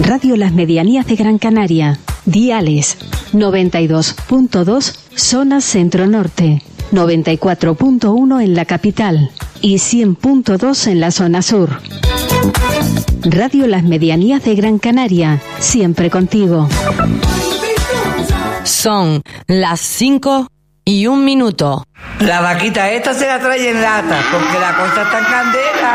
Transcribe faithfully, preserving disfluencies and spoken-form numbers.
Radio Las Medianías de Gran Canaria. Diales noventa y dos punto dos, zona centro-norte, noventa y cuatro punto uno en la capital y cien punto dos en la zona sur. Radio Las Medianías de Gran Canaria, siempre contigo. Son las cinco y un minuto. La vaquita esta se la trae en lata, porque la cosa está en candela.